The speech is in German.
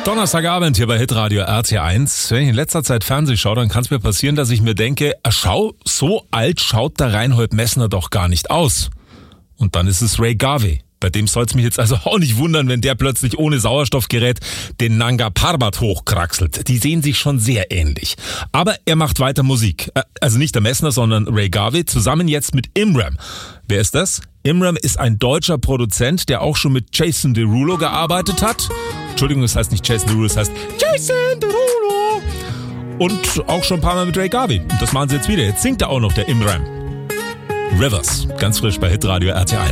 Donnerstagabend hier bei Hitradio RT1. Wenn ich in letzter Zeit Fernsehen schaue, dann kann es mir passieren, dass ich mir denke, schau, so alt schaut der Reinhold Messner doch gar nicht aus. Und dann ist es Ray Garvey. Bei dem soll es mich jetzt also auch nicht wundern, wenn der plötzlich ohne Sauerstoffgerät den Nanga Parbat hochkraxelt. Die sehen sich schon sehr ähnlich. Aber er macht weiter Musik. Also nicht der Messner, sondern Ray Garvey, zusammen jetzt mit Imram. Wer ist das? Imram ist ein deutscher Produzent, der auch schon mit Jason Derulo gearbeitet hat. Entschuldigung, das heißt nicht Jason Derulo, das heißt Jason Derulo. Und auch schon ein paar Mal mit Ray Garvey. Und das machen sie jetzt wieder. Jetzt singt er auch noch, der Imram. Rivers, ganz frisch bei Hitradio RT1.